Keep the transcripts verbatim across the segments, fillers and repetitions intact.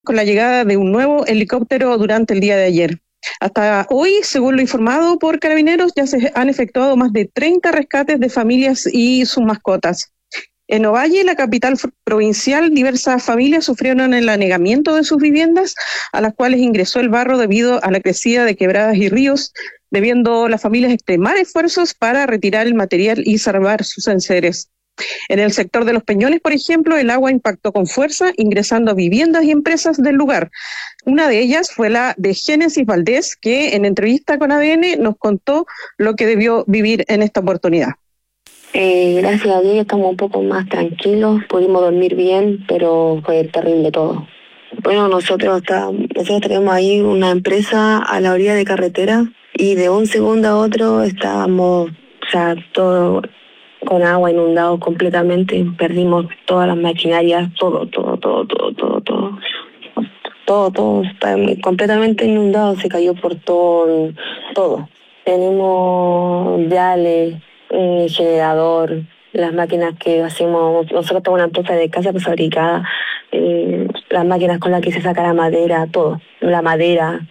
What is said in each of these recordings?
con la llegada de un nuevo helicóptero durante el día de ayer. Hasta hoy, según lo informado por Carabineros, ya se han efectuado más de treinta rescates de familias y sus mascotas. En Ovalle, la capital provincial, diversas familias sufrieron el anegamiento de sus viviendas, a las cuales ingresó el barro debido a la crecida de quebradas y ríos, debiendo las familias extremar esfuerzos para retirar el material y salvar sus enseres. En el sector de Los Peñones, por ejemplo, el agua impactó con fuerza, ingresando a viviendas y empresas del lugar. Una de ellas fue la de Génesis Valdés, que en entrevista con A D N nos contó lo que debió vivir en esta oportunidad. Eh, gracias a Dios estamos un poco más tranquilos, pudimos dormir bien, pero fue terrible todo. Bueno, nosotros, está, nosotros tenemos ahí una empresa a la orilla de carretera y de un segundo a otro estábamos, o sea, todo con agua inundado completamente, perdimos todas las maquinarias, todo, todo, todo, todo, todo, todo. Todo, todo está completamente inundado, se cayó por todo, todo. Tenemos viales, eh, generador, las máquinas que hacemos, nosotros tenemos una empresa de casa prefabricada, eh, las máquinas con las que se saca la madera, todo, la madera.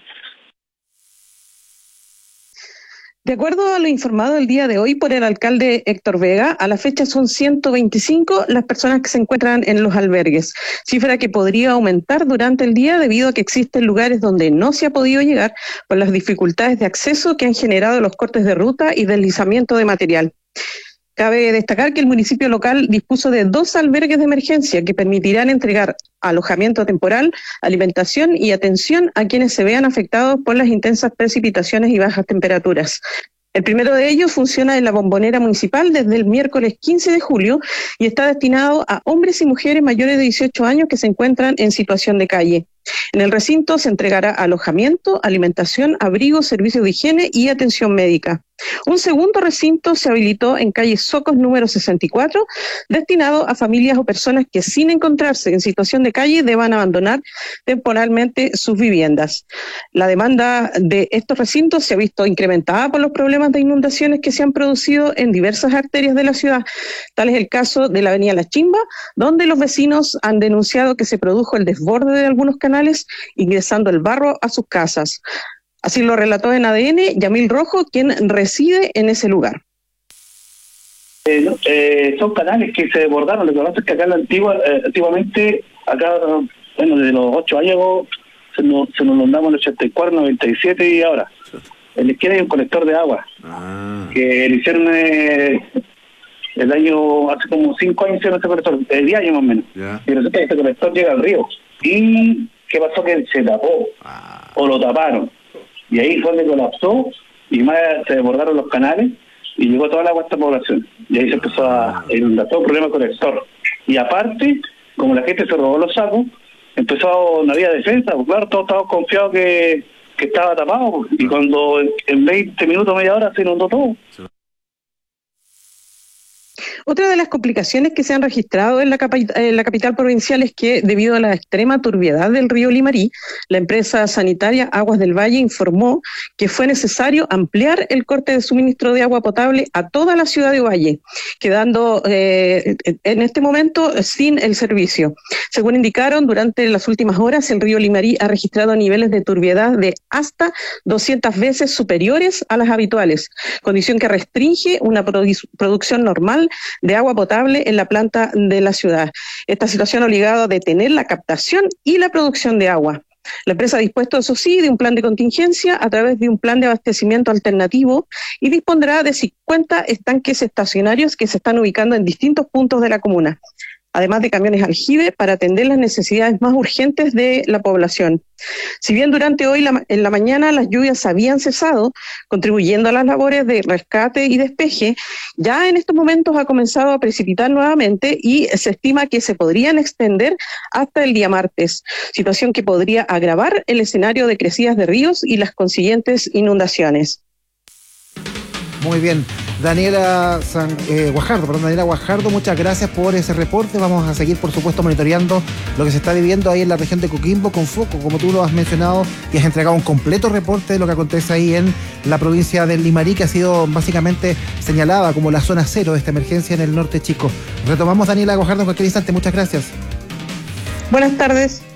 De acuerdo a lo informado el día de hoy por el alcalde Héctor Vega, a la fecha son ciento veinticinco las personas que se encuentran en los albergues, cifra que podría aumentar durante el día debido a que existen lugares donde no se ha podido llegar por las dificultades de acceso que han generado los cortes de ruta y deslizamiento de material. Cabe destacar que el municipio local dispuso de dos albergues de emergencia que permitirán entregar alojamiento temporal, alimentación y atención a quienes se vean afectados por las intensas precipitaciones y bajas temperaturas. El primero de ellos funciona en la Bombonera Municipal desde el miércoles quince de julio y está destinado a hombres y mujeres mayores de dieciocho años que se encuentran en situación de calle. En el recinto se entregará alojamiento, alimentación, abrigo, servicios de higiene y atención médica. Un segundo recinto se habilitó en calle Socos número sesenta y cuatro, destinado a familias o personas que sin encontrarse en situación de calle deban abandonar temporalmente sus viviendas. La demanda de estos recintos se ha visto incrementada por los problemas de inundaciones que se han producido en diversas arterias de la ciudad. Tal es el caso de la avenida La Chimba, donde los vecinos han denunciado que se produjo el desborde de algunos canales, ingresando el barro a sus casas. Así lo relató en A D N Yamil Rojo, quien reside en ese lugar. Eh, no, eh, son canales que se desbordaron. Lo que pasa es que acá en la antigua, eh, antiguamente, acá, bueno, desde los ocho años se nos, se nos inundamos en el ochenta y cuatro, noventa y siete y ahora. En la izquierda hay un colector de agua ah. que le hicieron eh, el año, hace como cinco años hicieron ese colector, de diez años más o menos. Yeah. Y resulta que este colector llega al río. ¿Y qué pasó? Que se tapó ah. o lo taparon. Y ahí fue donde colapsó y más se desbordaron los canales y llegó toda la agua a esta población. Y ahí se empezó a inundar, todo el problema con el sector. Y aparte, como la gente se robó los sacos, empezó, no había defensa, pues claro, todos estábamos confiados que, que estaba tapado. Y cuando en, en veinte minutos, media hora, se inundó todo. Otra de las complicaciones que se han registrado en la, capi- en la capital provincial es que, debido a la extrema turbiedad del río Limarí, la empresa sanitaria Aguas del Valle informó que fue necesario ampliar el corte de suministro de agua potable a toda la ciudad de Ovalle, quedando eh, en este momento sin el servicio. Según indicaron, durante las últimas horas el río Limarí ha registrado niveles de turbiedad de hasta doscientas veces superiores a las habituales, condición que restringe una produ- producción normal de agua potable en la planta de la ciudad. Esta situación ha obligado a detener la captación y la producción de agua. La empresa ha dispuesto, eso sí, de un plan de contingencia a través de un plan de abastecimiento alternativo y dispondrá de cincuenta estanques estacionarios que se están ubicando en distintos puntos de la comuna, además de camiones aljibe para atender las necesidades más urgentes de la población. Si bien durante hoy la, en la mañana las lluvias habían cesado, contribuyendo a las labores de rescate y despeje, ya en estos momentos ha comenzado a precipitar nuevamente y se estima que se podrían extender hasta el día martes, situación que podría agravar el escenario de crecidas de ríos y las consiguientes inundaciones. Muy bien. Daniela San, eh, Guajardo, perdón, Daniela Guajardo, muchas gracias por ese reporte. Vamos a seguir, por supuesto, monitoreando lo que se está viviendo ahí en la región de Coquimbo con foco, como tú lo has mencionado, y has entregado un completo reporte de lo que acontece ahí en la provincia del Limarí, que ha sido básicamente señalada como la zona cero de esta emergencia en el norte chico. Retomamos, Daniela Guajardo, en cualquier instante. Muchas gracias. Buenas tardes.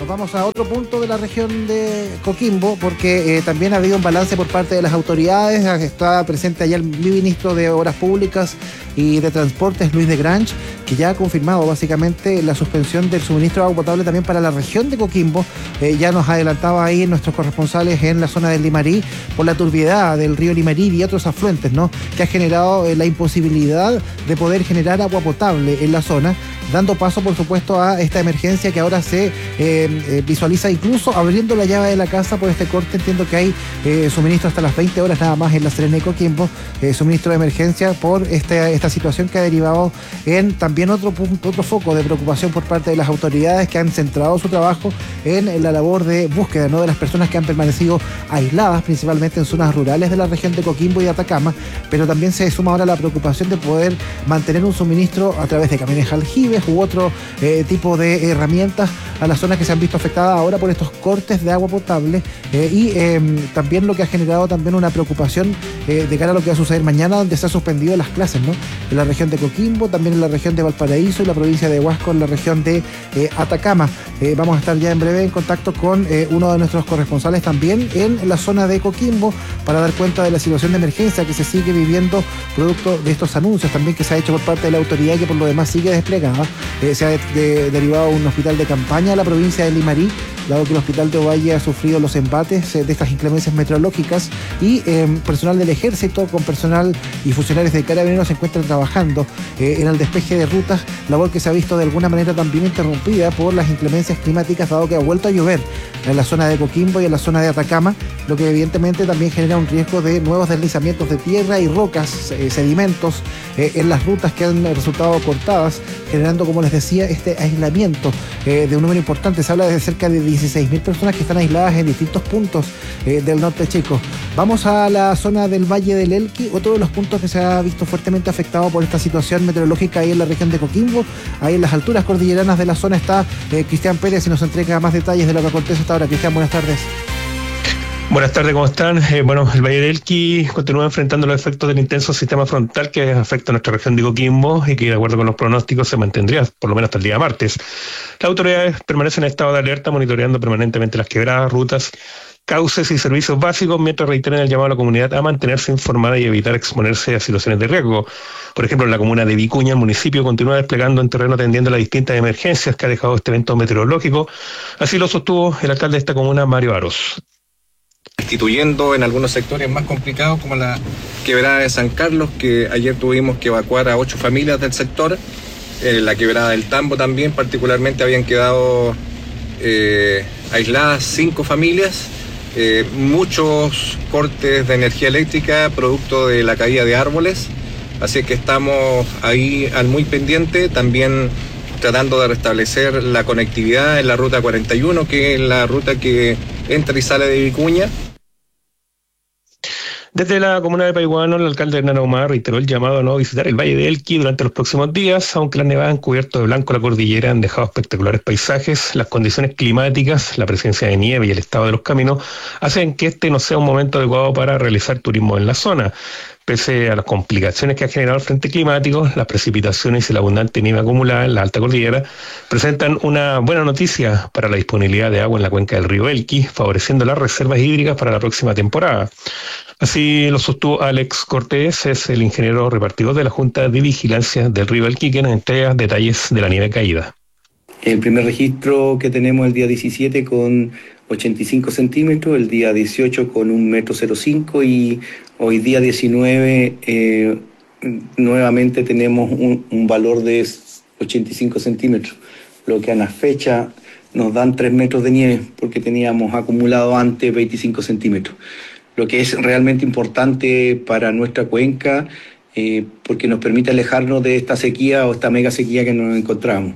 Nos vamos a otro punto de la región de Coquimbo, porque eh, también ha habido un balance por parte de las autoridades. Está presente allá el ministro de Obras Públicas y de Transportes, Luis de Grange, que ya ha confirmado básicamente la suspensión del suministro de agua potable también para la región de Coquimbo. Eh, ya nos adelantaba ahí nuestros corresponsales en la zona del Limarí por la turbiedad del río Limarí y otros afluentes, ¿no?, que ha generado eh, la imposibilidad de poder generar agua potable en la zona, dando paso, por supuesto, a esta emergencia que ahora se eh, eh, visualiza incluso abriendo la llave de la casa por este corte. Entiendo que hay eh, suministro hasta las veinte horas nada más en La Serena y Coquimbo, eh, suministro de emergencia por este, esta situación que ha derivado en también otro punto, otro foco de preocupación por parte de las autoridades, que han centrado su trabajo en la labor de búsqueda, ¿no?, de las personas que han permanecido aisladas, principalmente en zonas rurales de la región de Coquimbo y de Atacama, pero también se suma ahora la preocupación de poder mantener un suministro a través de camiones aljibes u otro eh, tipo de herramientas a las zonas que se han visto afectadas ahora por estos cortes de agua potable, eh, y eh, también lo que ha generado también una preocupación eh, de cara a lo que va a suceder mañana, donde se han suspendido las clases, ¿no?, en la región de Coquimbo, también en la región de Valparaíso y la provincia de Huasco, en la región de eh, Atacama. Eh, vamos a estar ya en breve en contacto con eh, uno de nuestros corresponsales también en la zona de Coquimbo para dar cuenta de la situación de emergencia que se sigue viviendo producto de estos anuncios también que se ha hecho por parte de la autoridad, que por lo demás sigue desplegada. Eh, se ha de, de, derivado un hospital de campaña a la provincia de Limarí, dado que el hospital de Ovalle ha sufrido los embates eh, de estas inclemencias meteorológicas, y eh, personal del ejército con personal y funcionarios de Carabineros se encuentran trabajando eh, en el despeje de rutas, labor que se ha visto de alguna manera también interrumpida por las inclemencias climáticas, dado que ha vuelto a llover en la zona de Coquimbo y en la zona de Atacama, lo que evidentemente también genera un riesgo de nuevos deslizamientos de tierra y rocas, eh, sedimentos eh, en las rutas que han resultado cortadas, generando, como les decía, este aislamiento eh, de un número importante. Se habla de cerca de dieciséis mil personas que están aisladas en distintos puntos eh, del norte chico. Vamos a la zona del Valle del Elqui, otro de los puntos que se ha visto fuertemente afectado por esta situación meteorológica ahí en la región de Coquimbo. Ahí en las alturas cordilleranas de la zona está eh, Cristian Pérez y nos entrega más detalles de lo que acontece hasta ahora. Cristian, buenas tardes. Buenas tardes, ¿cómo están? Eh, bueno, el Valle del Elqui continúa enfrentando los efectos del intenso sistema frontal que afecta a nuestra región de Coquimbo y que, de acuerdo con los pronósticos, se mantendría por lo menos hasta el día martes. Las autoridades permanecen en estado de alerta, monitoreando permanentemente las quebradas, rutas, cauces y servicios básicos, mientras reiteran el llamado a la comunidad a mantenerse informada y evitar exponerse a situaciones de riesgo. Por ejemplo, en la comuna de Vicuña, el municipio continúa desplegando en terreno atendiendo las distintas emergencias que ha dejado este evento meteorológico. Así lo sostuvo el alcalde de esta comuna, Mario Aros. Constituyendo en algunos sectores más complicados, como la quebrada de San Carlos, que ayer tuvimos que evacuar a ocho familias del sector. Eh, la quebrada del Tambo también, particularmente, habían quedado eh, aisladas cinco familias. Eh, muchos cortes de energía eléctrica producto de la caída de árboles, así que estamos ahí al muy pendiente, también tratando de restablecer la conectividad en la ruta cuarenta y uno, que es la ruta que entra y sale de Vicuña. Desde la comuna de Paihuano, el alcalde Hernán Ahumada reiteró el llamado a no visitar el Valle de Elqui durante los próximos días, aunque las nevadas han cubierto de blanco la cordillera, han dejado espectaculares paisajes. Las condiciones climáticas, la presencia de nieve y el estado de los caminos hacen que este no sea un momento adecuado para realizar turismo en la zona. Pese a las complicaciones que ha generado el frente climático, las precipitaciones y la abundante nieve acumulada en la alta cordillera presentan una buena noticia para la disponibilidad de agua en la cuenca del río Elqui, favoreciendo las reservas hídricas para la próxima temporada. Así lo sostuvo Alex Cortés, es el ingeniero repartidor de la Junta de Vigilancia del río Elqui, que nos entrega detalles de la nieve caída. El primer registro que tenemos el día diecisiete con ochenta y cinco centímetros, el día dieciocho con un metro cero cinco y hoy día diecinueve eh, nuevamente tenemos un, un valor de ochenta y cinco centímetros, lo que a la fecha nos dan tres metros de nieve porque teníamos acumulado antes veinticinco centímetros, lo que es realmente importante para nuestra cuenca eh, porque nos permite alejarnos de esta sequía o esta mega sequía que nos encontramos.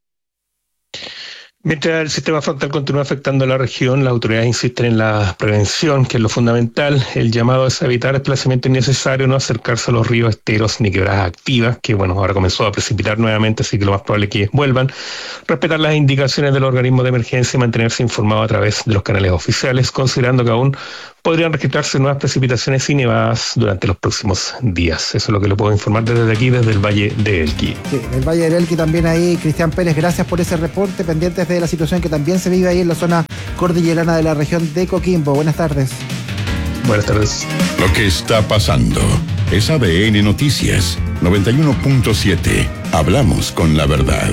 Mientras el sistema frontal continúa afectando a la región, las autoridades insisten en la prevención, que es lo fundamental. El llamado es evitar desplazamiento innecesario, no acercarse a los ríos, esteros ni quebradas activas, que bueno, ahora comenzó a precipitar nuevamente, así que lo más probable es que vuelvan. Respetar las indicaciones de los organismos de emergencia y mantenerse informado a través de los canales oficiales, considerando que aún podrían registrarse nuevas precipitaciones y nevadas durante los próximos días. Eso es lo que le puedo informar desde aquí, desde el Valle de Elqui. Sí, el Valle del Elqui también ahí. Cristian Pérez, gracias por ese reporte, pendientes de la situación que también se vive ahí en la zona cordillerana de la región de Coquimbo. Buenas tardes. Buenas tardes. Lo que está pasando es A D N Noticias noventa y uno punto siete. Hablamos con la verdad.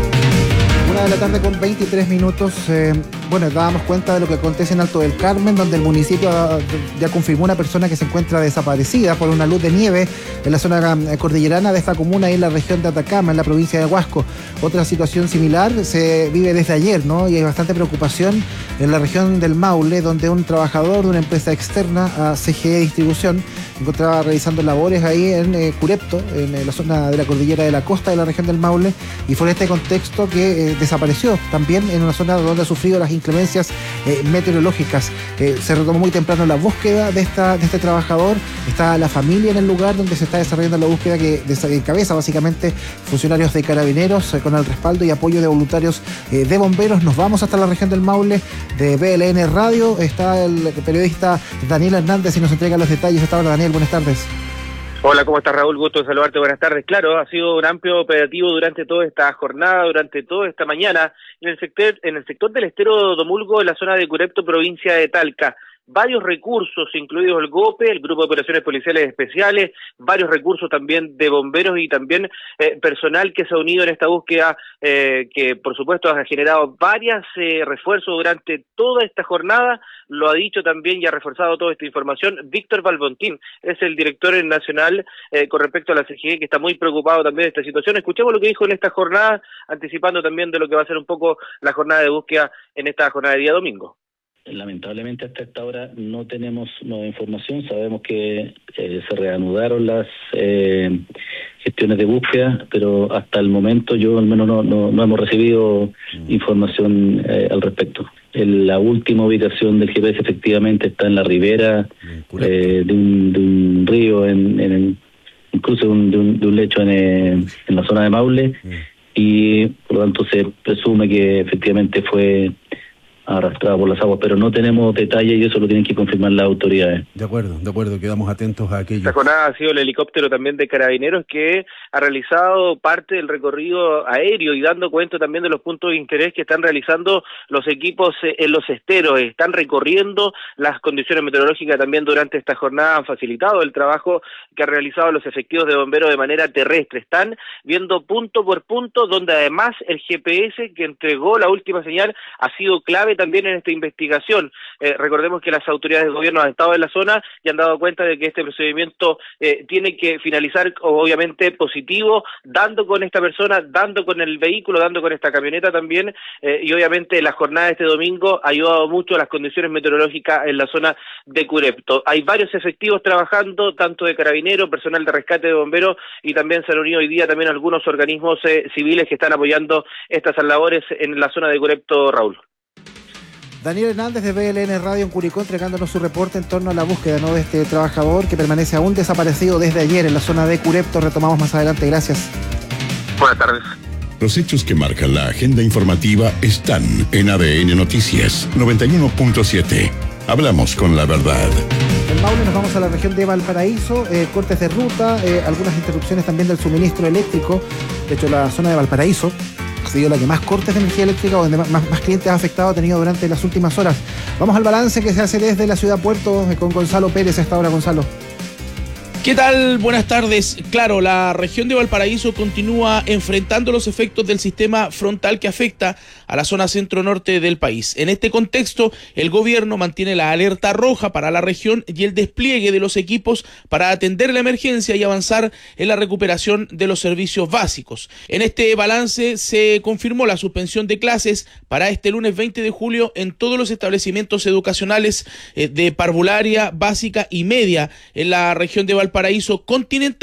Una de la tarde con veintitrés minutos. Eh, bueno, dábamos cuenta de lo que acontece en Alto del Carmen, donde el municipio ya confirmó una persona que se encuentra desaparecida por una luz de nieve en la zona cordillerana de esta comuna y en la región de Atacama, en la provincia de Huasco. Otra situación similar se vive desde ayer, ¿no? Y hay bastante preocupación en la región del Maule, donde un trabajador de una empresa externa a C G E Distribución encontraba realizando labores ahí en eh, Curepto, en eh, la zona de la cordillera de la costa de la región del Maule, y fue en este contexto que eh, desapareció también en una zona donde ha sufrido las inclemencias eh, meteorológicas. Eh, se retomó muy temprano la búsqueda de, esta, de este trabajador. Está la familia en el lugar donde se está desarrollando la búsqueda, que encabeza básicamente funcionarios de Carabineros eh, con el respaldo y apoyo de voluntarios eh, de bomberos. Nos vamos hasta la región del Maule de B L N Radio. Está el periodista Daniel Hernández y nos entrega los detalles. Hasta ahora, Daniel, buenas tardes. Hola, ¿cómo estás, Raúl? Gusto de saludarte, buenas tardes. Claro, ha sido un amplio operativo durante toda esta jornada, durante toda esta mañana, en el sector, en el sector del Estero Domulgo, en la zona de Curepto, provincia de Talca. Varios recursos, incluidos el GOPE, el Grupo de Operaciones Policiales Especiales, varios recursos también de bomberos y también eh, personal que se ha unido en esta búsqueda, eh, que por supuesto ha generado varios eh, refuerzos durante toda esta jornada. Lo ha dicho también y ha reforzado toda esta información Víctor Balbontín, es el director nacional eh, con respecto a la C G E, que está muy preocupado también de esta situación. Escuchemos lo que dijo en esta jornada, anticipando también de lo que va a ser un poco la jornada de búsqueda en esta jornada de día domingo. Lamentablemente hasta esta hora no tenemos nueva información. Sabemos que eh, se reanudaron las eh, gestiones de búsqueda, pero hasta el momento yo al menos no, no, no hemos recibido mm. información eh, al respecto. El, la última ubicación del G P S efectivamente está en la ribera eh, de, un, de un río, en, en incluso de un, de, un, de un lecho en, en la zona de Maule, mm. y por lo tanto se presume que efectivamente fue arrastrada por las aguas, pero no tenemos detalles y eso lo tienen que confirmar las autoridades. De acuerdo, de acuerdo, quedamos atentos a aquello. Esta jornada ha sido el helicóptero también de Carabineros, que ha realizado parte del recorrido aéreo y dando cuenta también de los puntos de interés que están realizando los equipos en los esteros. Están recorriendo las condiciones meteorológicas también durante esta jornada, han facilitado el trabajo que han realizado los efectivos de bomberos de manera terrestre. Están viendo punto por punto, donde además el G P S que entregó la última señal ha sido clave también en esta investigación. Eh, recordemos que las autoridades del gobierno han estado en la zona y han dado cuenta de que este procedimiento eh, tiene que finalizar obviamente positivo, dando con esta persona, dando con el vehículo, dando con esta camioneta también, eh, y obviamente la jornada de este domingo ha ayudado mucho a las condiciones meteorológicas en la zona de Curepto. Hay varios efectivos trabajando, tanto de carabineros, personal de rescate de bomberos, y también se han unido hoy día también algunos organismos eh, civiles que están apoyando estas labores en la zona de Curepto, Raúl. Daniel Hernández de B L N Radio en Curicó, entregándonos su reporte en torno a la búsqueda, ¿no?, de este trabajador que permanece aún desaparecido desde ayer en la zona de Curepto. Retomamos más adelante, gracias. Buenas tardes. Los hechos que marcan la agenda informativa están en A D N Noticias noventa y uno punto siete. Hablamos con la verdad. En Maule nos vamos a la región de Valparaíso, eh, cortes de ruta, eh, algunas interrupciones también del suministro eléctrico. De hecho, la zona de Valparaíso ha sido la que más cortes de energía eléctrica o donde más, más clientes ha afectado ha tenido durante las últimas horas. Vamos al balance que se hace desde la ciudad Puerto con Gonzalo Pérez a esta hora. Gonzalo. ¿Qué tal? Buenas tardes. Claro, la región de Valparaíso continúa enfrentando los efectos del sistema frontal que afecta a la zona centro-norte del país. En este contexto, el gobierno mantiene la alerta roja para la región y el despliegue de los equipos para atender la emergencia y avanzar en la recuperación de los servicios básicos. En este balance se confirmó la suspensión de clases para este lunes veinte de julio en todos los establecimientos educacionales de parvularia, básica y media en la región de Valparaíso Paraíso continental,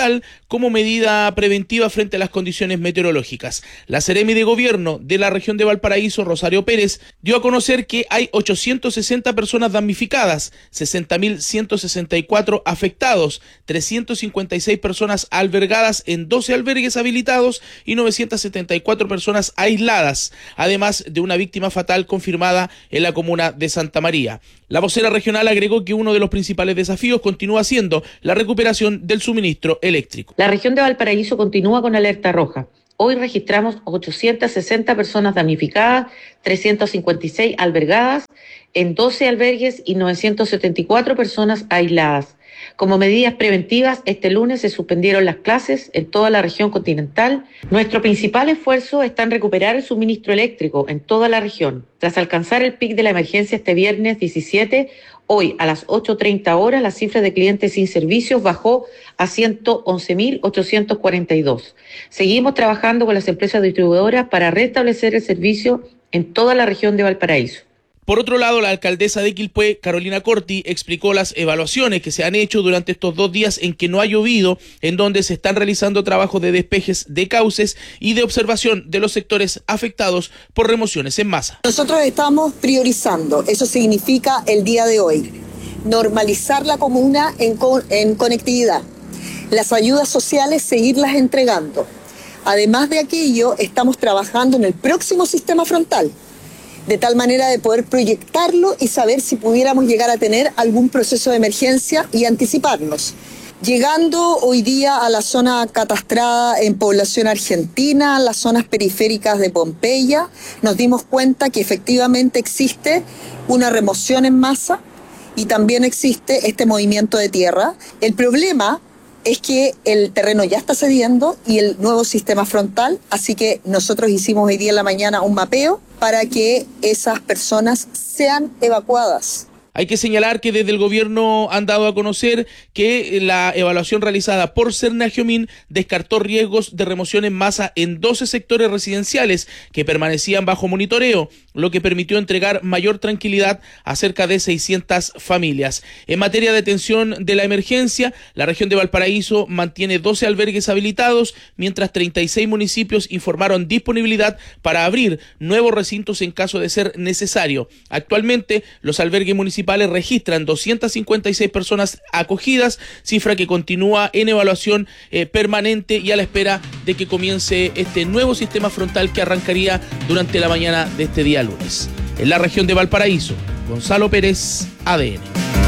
como medida preventiva frente a las condiciones meteorológicas. La Seremi de Gobierno de la región de Valparaíso, Rosario Pérez, dio a conocer que hay ochocientas sesenta personas damnificadas, sesenta mil ciento sesenta y cuatro afectados, trescientas cincuenta y seis personas albergadas en doce albergues habilitados y novecientas setenta y cuatro personas aisladas, además de una víctima fatal confirmada en la comuna de Santa María. La vocera regional agregó que uno de los principales desafíos continúa siendo la recuperación del suministro eléctrico. La región de Valparaíso continúa con alerta roja. Hoy registramos ochocientas sesenta personas damnificadas, trescientas cincuenta y seis albergadas en doce albergues y novecientas setenta y cuatro personas aisladas. Como medidas preventivas, este lunes se suspendieron las clases en toda la región continental. Nuestro principal esfuerzo está en recuperar el suministro eléctrico en toda la región. Tras alcanzar el pic de la emergencia este viernes diecisiete, hoy a las ocho treinta horas la cifra de clientes sin servicios bajó a ciento once mil ochocientos cuarenta y dos. Seguimos trabajando con las empresas distribuidoras para restablecer el servicio en toda la región de Valparaíso. Por otro lado, la alcaldesa de Quilpué, Carolina Corti, explicó las evaluaciones que se han hecho durante estos dos días en que no ha llovido, en donde se están realizando trabajos de despejes de cauces y de observación de los sectores afectados por remociones en masa. Nosotros estamos priorizando, eso significa el día de hoy, normalizar la comuna en, con, en conectividad, las ayudas sociales seguirlas entregando. Además de aquello, estamos trabajando en el próximo sistema frontal, de tal manera de poder proyectarlo y saber si pudiéramos llegar a tener algún proceso de emergencia y anticiparnos. Llegando hoy día a la zona catastrada en población argentina, las zonas periféricas de Pompeya, nos dimos cuenta que efectivamente existe una remoción en masa y también existe este movimiento de tierra. El problema es que el terreno ya está cediendo y el nuevo sistema frontal, así que nosotros hicimos hoy día en la mañana un mapeo para que esas personas sean evacuadas. Hay que señalar que desde el gobierno han dado a conocer que la evaluación realizada por Cernagiomín descartó riesgos de remoción en masa en doce sectores residenciales que permanecían bajo monitoreo, lo que permitió entregar mayor tranquilidad a cerca de seiscientas familias. En materia de atención de la emergencia, la región de Valparaíso mantiene doce albergues habilitados, mientras treinta y seis municipios informaron disponibilidad para abrir nuevos recintos en caso de ser necesario. Actualmente, los albergues municipales registran doscientas cincuenta y seis personas acogidas, cifra que continúa en evaluación eh, permanente y a la espera de que comience este nuevo sistema frontal que arrancaría durante la mañana de este día lunes. En la región de Valparaíso, Gonzalo Pérez, A D N.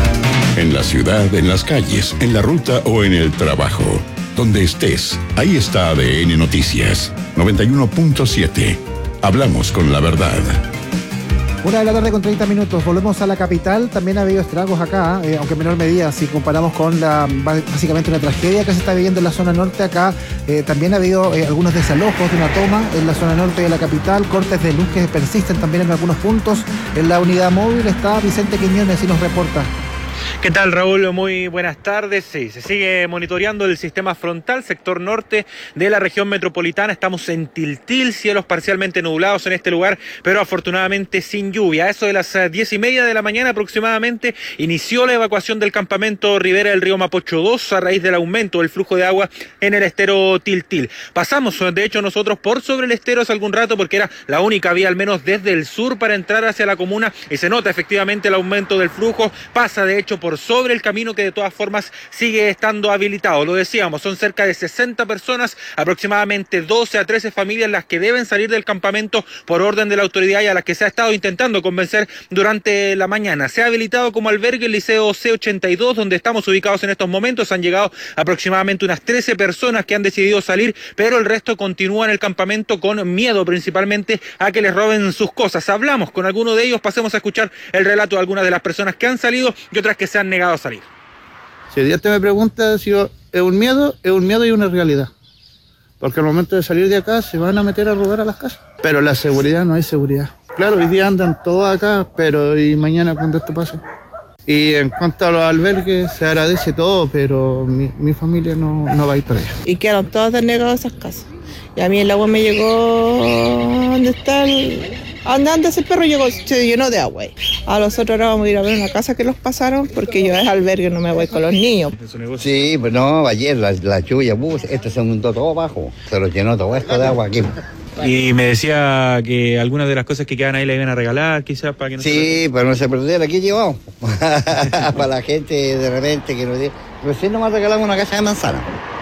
En la ciudad, en las calles, en la ruta o en el trabajo. Donde estés, ahí está A D N Noticias. noventa y uno punto siete. Hablamos con la verdad. Una de la tarde con treinta minutos, volvemos a la capital. También ha habido estragos acá, eh, aunque en menor medida, si comparamos con la básicamente una tragedia que se está viviendo en la zona norte. Acá eh, también ha habido eh, algunos desalojos de una toma en la zona norte de la capital, cortes de luz que persisten también en algunos puntos. En la unidad móvil está Vicente Quiñones y nos reporta. ¿Qué tal, Raúl? Muy buenas tardes. Sí, se sigue monitoreando el sistema frontal, sector norte de la región metropolitana. Estamos en Tiltil, cielos parcialmente nublados en este lugar, pero afortunadamente sin lluvia. A eso de las diez y media de la mañana aproximadamente inició la evacuación del campamento Ribera del río Mapocho dos a raíz del aumento del flujo de agua en el estero Tiltil. Pasamos, de hecho, nosotros por sobre el estero hace algún rato porque era la única vía, al menos desde el sur, para entrar hacia la comuna, y se nota efectivamente el aumento del flujo. Pasa, de hecho, por sobre el camino que de todas formas sigue estando habilitado. Lo decíamos, son cerca de sesenta personas, aproximadamente doce a trece familias las que deben salir del campamento por orden de la autoridad y a las que se ha estado intentando convencer durante la mañana. Se ha habilitado como albergue el Liceo C ochenta y dos, donde estamos ubicados en estos momentos. Han llegado aproximadamente unas trece personas que han decidido salir, pero el resto continúa en el campamento con miedo principalmente a que les roben sus cosas. Hablamos con alguno de ellos, pasemos a escuchar el relato de algunas de las personas que han salido y otras que se han negado a salir. Si el día te me pregunta si es un miedo, es un miedo y una realidad. Porque al momento de salir de acá se van a meter a robar a las casas. Pero la seguridad, no hay seguridad. Claro, hoy día andan todos acá, pero ¿y mañana cuando esto pase? Y en cuanto a los albergues, se agradece todo, pero mi, mi familia no, no va a ir para allá. Y quedaron todos denegados esas casas. Y a mí el agua me llegó donde está el, Andando ese perro llegó, se llenó de agua. A los otros ahora vamos a ir a ver una casa que los pasaron porque yo es albergue, no me voy con los niños. Sí, pues no, ayer la, la lluvia, bus, esto se inundó todo abajo, se lo llenó todo esto de agua aquí. Y me decía que algunas de las cosas que quedan ahí le iban a regalar, quizás para que no sí, se... pero no se perdiera, aquí llevamos. Para la gente de repente que nos dice, recién nomás regalamos una caja de manzana.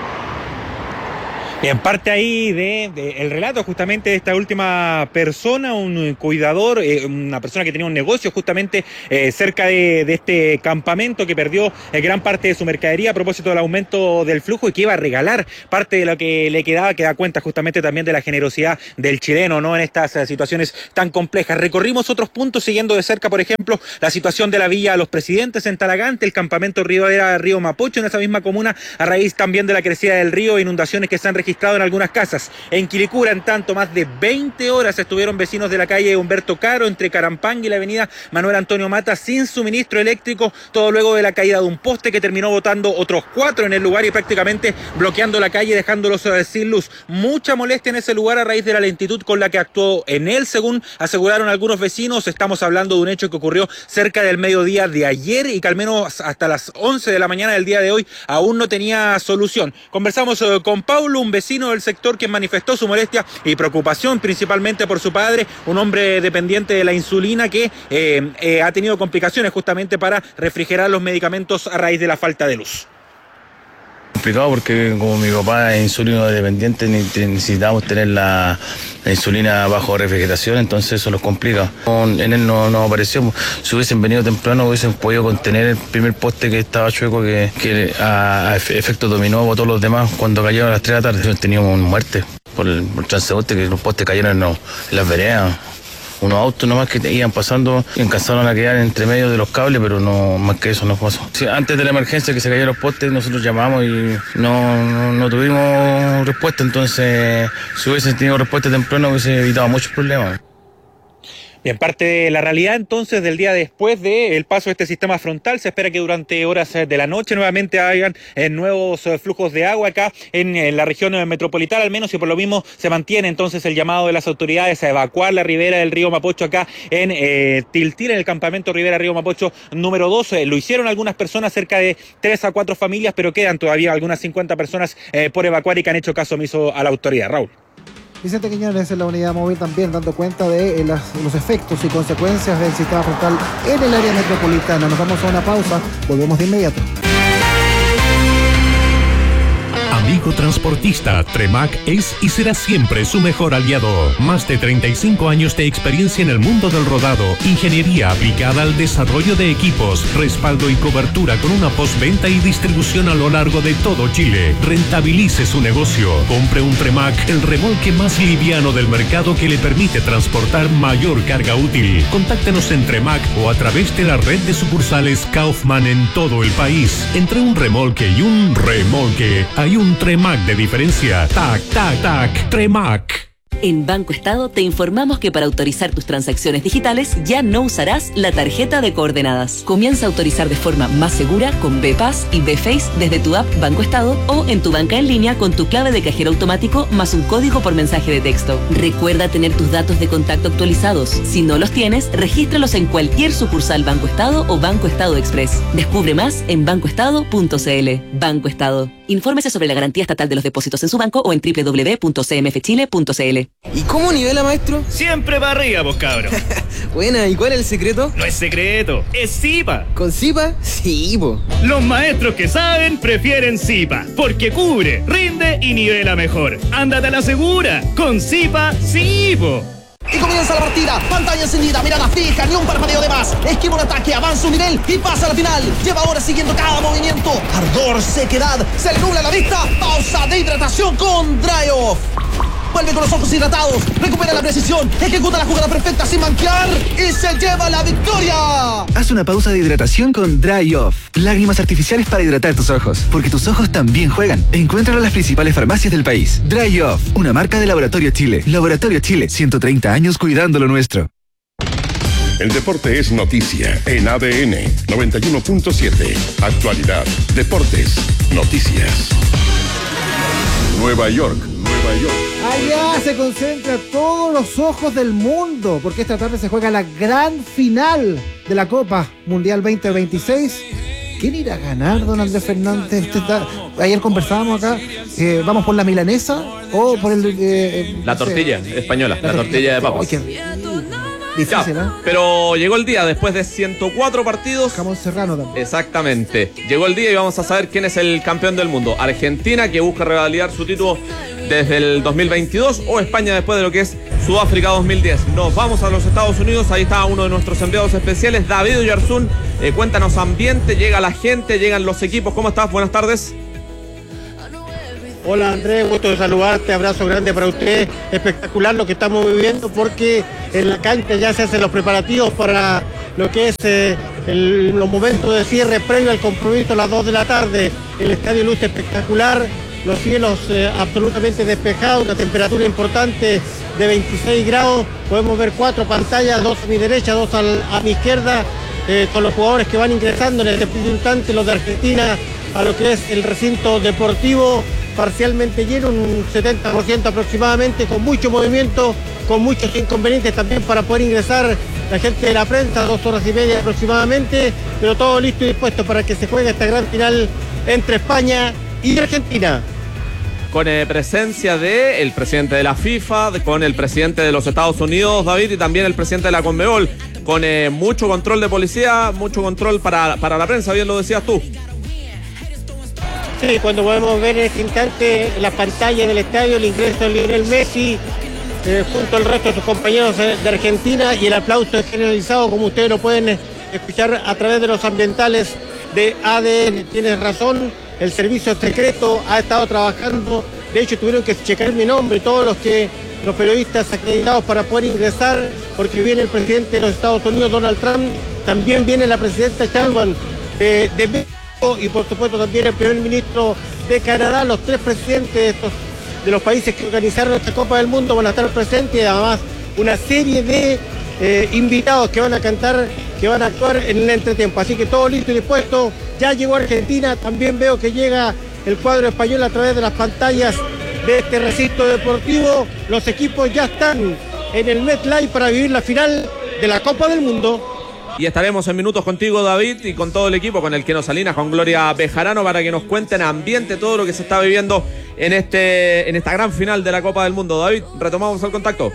En parte ahí de, de el relato justamente de esta última persona, un cuidador, eh, una persona que tenía un negocio justamente eh, cerca de, de este campamento, que perdió eh, gran parte de su mercadería a propósito del aumento del flujo y que iba a regalar parte de lo que le quedaba, que da cuenta justamente también de la generosidad del chileno, ¿no? En estas eh, situaciones tan complejas. Recorrimos otros puntos siguiendo de cerca, por ejemplo, la situación de la Villa Los Presidentes en Talagante, el campamento Rivadera Río Mapocho en esa misma comuna, a raíz también de la crecida del río e inundaciones que se han registrado registrado en algunas casas. En Quilicura, en tanto, más de veinte horas estuvieron vecinos de la calle Humberto Caro, entre Carampanga y la avenida Manuel Antonio Mata, sin suministro eléctrico, todo luego de la caída de un poste que terminó botando otros cuatro en el lugar y prácticamente bloqueando la calle, dejándolos sin luz. Mucha molestia en ese lugar a raíz de la lentitud con la que actuó en él, según aseguraron algunos vecinos. Estamos hablando de un hecho que ocurrió cerca del mediodía de ayer y que al menos hasta las once de la mañana del día de hoy aún no tenía solución. Conversamos eh, con Paulo, un vecino del sector, que manifestó su molestia y preocupación principalmente por su padre, un hombre dependiente de la insulina que eh, eh, ha tenido complicaciones justamente para refrigerar los medicamentos a raíz de la falta de luz. Complicado porque como mi papá es insulino dependiente, necesitamos tener la, la insulina bajo refrigeración, entonces eso los complica. En él no, no apareció. Si hubiesen venido temprano hubiesen podido contener el primer poste que estaba chueco, que, que a, a efecto dominó botó los demás cuando cayeron a las tres de la tarde. Teníamos muerte por el, por el transeúnte, que los postes cayeron en, no, en las veredas. Unos autos nomás que iban pasando y alcanzaron a quedar entre medio de los cables, pero no más que eso no pasó. Sí, antes de la emergencia que se cayeron los postes, nosotros llamamos y no, no, no tuvimos respuesta, entonces si hubiesen tenido respuesta temprano hubiese evitado muchos problemas. Bien, parte de la realidad entonces del día después del paso de este sistema frontal, se espera que durante horas de la noche nuevamente hayan eh, nuevos eh, flujos de agua acá en, en la región metropolitana, al menos, y por lo mismo se mantiene entonces el llamado de las autoridades a evacuar la ribera del río Mapocho acá en eh, Tiltil, en el campamento Ribera Río Mapocho número doce. Lo hicieron algunas personas, cerca de tres a cuatro familias, pero quedan todavía algunas cincuenta personas eh, por evacuar y que han hecho caso omiso a la autoridad. Raúl. Vicente Quiñones en la unidad móvil también dando cuenta de eh, las, los efectos y consecuencias del sistema frontal en el área metropolitana. Nos vamos a una pausa, volvemos de inmediato. Amigo transportista, Tremac es y será siempre su mejor aliado. Más de treinta y cinco años de experiencia en el mundo del rodado, ingeniería aplicada al desarrollo de equipos, respaldo y cobertura con una postventa y distribución a lo largo de todo Chile. Rentabilice su negocio. Compre un Tremac, el remolque más liviano del mercado que le permite transportar mayor carga útil. Contáctenos en Tremac o a través de la red de sucursales Kaufman en todo el país. Entre un remolque y un remolque hay un Tremac de diferencia. Tac, tac, tac, Tremac. En Banco Estado te informamos que para autorizar tus transacciones digitales ya no usarás la tarjeta de coordenadas. Comienza a autorizar de forma más segura con B-Pass y B-Face desde tu app Banco Estado o en tu banca en línea con tu clave de cajero automático más un código por mensaje de texto. Recuerda tener tus datos de contacto actualizados. Si no los tienes, regístralos en cualquier sucursal Banco Estado o Banco Estado Express. Descubre más en banco estado punto c l. Banco Estado. Infórmese sobre la garantía estatal de los depósitos en su banco o en doble u doble u doble u punto c m f chile punto c l. ¿Y cómo nivela, maestro? Siempre para arriba, vos cabros. Buena, ¿y cuál es el secreto? No es secreto, es Zipa. ¿Con Zipa? Sí, po. Los maestros que saben prefieren Zipa, porque cubre, rinde y nivela mejor. Ándate a la segura, con Zipa, sí, po. Y comienza la partida, pantalla encendida, mirada fija, ni un parpadeo de más. Esquiva un ataque, avanza un nivel y pasa a la final. Lleva horas siguiendo cada movimiento. Ardor, sequedad, se le nubla la vista. Pausa de hidratación con Dry Off. Vuelve con los ojos hidratados, recupera la precisión, ejecuta la jugada perfecta sin manquear y se lleva la victoria. Haz una pausa de hidratación con Dry Off. Lágrimas artificiales para hidratar tus ojos, porque tus ojos también juegan. Encuéntralo en las principales farmacias del país. Dry Off, una marca de Laboratorio Chile. Laboratorio Chile, ciento treinta años cuidando lo nuestro. El deporte es noticia en A D N noventa y uno punto siete. Actualidad, deportes, noticias. Nueva York. York. Allá se concentran todos los ojos del mundo, porque esta tarde se juega la gran final de la Copa Mundial veinte veintiséis. ¿Quién irá a ganar, don Andrés Fernández? Usted está, ayer conversábamos acá, eh, ¿vamos por la milanesa o por el... Eh, la tortilla sé, española, la, la tortilla, tortilla de papas. Qué difícil, ya, ¿eh? Pero llegó el día, después de ciento cuatro partidos. Jamón serrano también. Exactamente. Llegó el día y vamos a saber quién es el campeón del mundo. Argentina, que busca revalidar su título desde el dos mil veintidós, o España después de lo que es Sudáfrica dos mil diez. Nos vamos a los Estados Unidos, ahí está uno de nuestros enviados especiales, David Oyarzún. Eh, cuéntanos ambiente, llega la gente, llegan los equipos. ¿Cómo estás? Buenas tardes. Hola Andrés, gusto de saludarte, abrazo grande para usted. Espectacular lo que estamos viviendo, porque en la cancha ya se hacen los preparativos para lo que es eh, el, los momentos de cierre previo al compromiso a las dos de la tarde. El estadio luce espectacular, los cielos eh, absolutamente despejados, una temperatura importante de veintiséis grados. Podemos ver cuatro pantallas, dos a mi derecha, dos al, a mi izquierda, eh, con los jugadores que van ingresando en este instante, los de Argentina, a lo que es el recinto deportivo, parcialmente lleno, un setenta por ciento aproximadamente, con mucho movimiento, con muchos inconvenientes también para poder ingresar la gente de la prensa, dos horas y media aproximadamente, pero todo listo y dispuesto para que se juegue esta gran final entre España y Argentina. Con eh, presencia del presidente de la FIFA, de, con el presidente de los Estados Unidos, David, y también el presidente de la Conmebol, con eh, mucho control de policía, mucho control para, para la prensa, bien lo decías tú. Sí, cuando podemos ver en este instante en la pantalla del estadio el ingreso de Lionel Messi eh, junto al resto de sus compañeros de Argentina, y el aplauso es generalizado, como ustedes lo pueden escuchar a través de los ambientales de A D N. Tienes razón, el servicio secreto ha estado trabajando, de hecho tuvieron que checar mi nombre, todos los que los periodistas acreditados para poder ingresar, porque viene el presidente de los Estados Unidos, Donald Trump, también viene la presidenta Sheinbaum eh, de México, y por supuesto también el primer ministro de Canadá. Los tres presidentes de, estos, de los países que organizaron esta Copa del Mundo van a estar presentes, y además una serie de eh, invitados que van a cantar, que van a actuar en el entretiempo. Así que todo listo y dispuesto. Ya llegó Argentina, también veo que llega el cuadro español a través de las pantallas de este recinto deportivo. Los equipos ya están en el MetLife para vivir la final de la Copa del Mundo. Y estaremos en minutos contigo, David, y con todo el equipo, con el que nos Salinas, con Gloria Bejarano, para que nos cuenten ambiente, todo lo que se está viviendo en este en esta gran final de la Copa del Mundo. David, retomamos el contacto.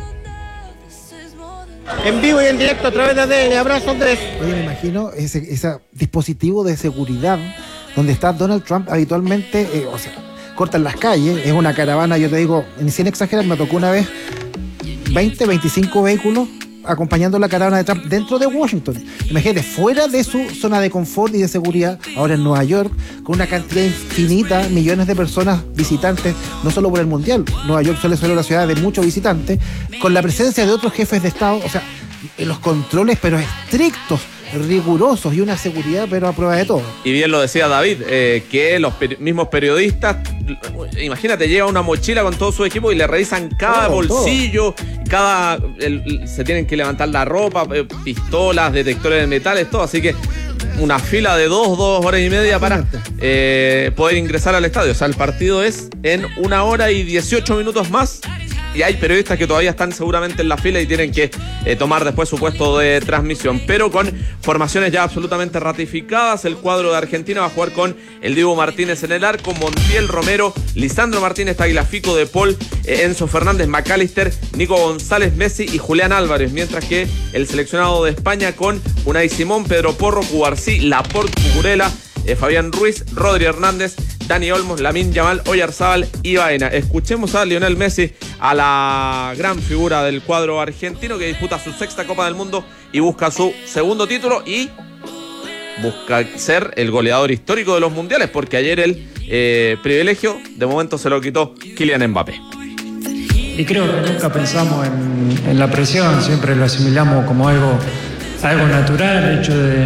En vivo y en directo a través de A D N. Abrazo, Andrés. Oye, me imagino ese, ese dispositivo de seguridad donde está Donald Trump habitualmente, eh, o sea, cortan las calles, es una caravana, yo te digo, sin exagerar, me tocó una vez veinte, veinticinco vehículos acompañando la caravana de Trump dentro de Washington. Imagínate, fuera de su zona de confort y de seguridad, ahora en Nueva York, con una cantidad infinita, millones de personas visitantes, no solo por el Mundial. Nueva York suele ser una ciudad de muchos visitantes, con la presencia de otros jefes de Estado, o sea, los controles pero estrictos, rigurosos, y una seguridad pero a prueba de todo. Y bien lo decía David, eh, que los peri- mismos periodistas, imagínate, lleva una mochila con todo su equipo y le revisan cada todo, bolsillo, todo. cada el, el, se tienen que levantar la ropa, eh, pistolas, detectores de metales, todo, así que una fila de dos, dos horas y media para eh, poder ingresar al estadio. O sea, el partido es en una hora y dieciocho minutos más. Y hay periodistas que todavía están seguramente en la fila y tienen que eh, tomar después su puesto de transmisión. Pero con formaciones ya absolutamente ratificadas, el cuadro de Argentina va a jugar con el Dibu Martínez en el arco, Montiel, Romero, Lisandro Martínez, Tagliafico, De Paul, eh, Enzo Fernández, McAllister, Nico González, Messi y Julián Álvarez. Mientras que el seleccionado de España con Unai Simón, Pedro Porro, Cubarsí, Laporte, Cucurella, eh, Fabián Ruiz, Rodri Hernández, Dani Olmos, Lamine Yamal, Oyarzábal y Baena. Escuchemos a Lionel Messi, a la gran figura del cuadro argentino que disputa su sexta Copa del Mundo y busca su segundo título y busca ser el goleador histórico de los mundiales, porque ayer el eh, privilegio de momento se lo quitó Kylian Mbappé. Y creo que nunca pensamos en, en la presión, siempre lo asimilamos como algo, algo natural, el hecho de...